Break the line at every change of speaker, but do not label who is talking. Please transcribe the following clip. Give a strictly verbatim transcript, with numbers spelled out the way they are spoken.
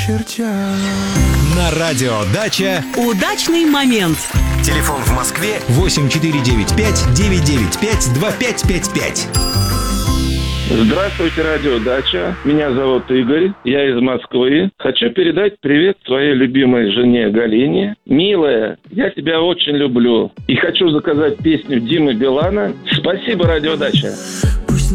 чертях.
На радио «Дача»
удачный момент.
Телефон в Москве восемь четыре девять пять девять девять пять два пять пять пять.
Здравствуйте, радио «Дача». Меня зовут Игорь, я из Москвы. Хочу передать привет своей любимой жене Галине. Милая, я тебя очень люблю. И хочу заказать песню Димы Билана. Спасибо, радио «Дача».